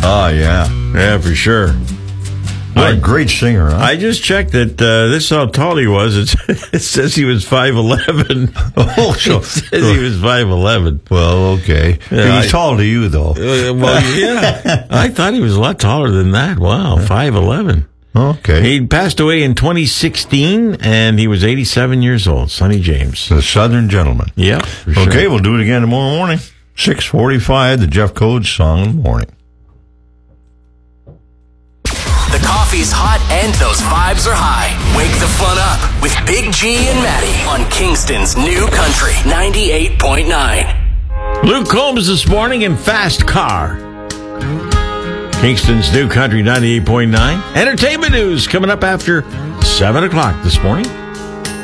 Oh, yeah. Yeah, for sure. What a great singer, huh? I just checked that this is how tall he was. It says he was 5'11". Oh, so, It says he was 5'11". well, okay. Yeah, he was tall to you, though. Well, yeah. I thought he was a lot taller than that. Wow, 5'11". Okay. He passed away in 2016, and he was 87 years old. Sonny James. The Southern Gentleman. Yeah, for sure. Okay, we'll do it again tomorrow morning. 6:45, the Jeff Codes Song in the Morning. The coffee's hot and those vibes are high. Wake the fun up with Big G and Maddie on Kingston's New Country 98.9. Luke Combs this morning in Fast Car. Kingston's New Country 98.9. Entertainment news coming up after 7 o'clock this morning.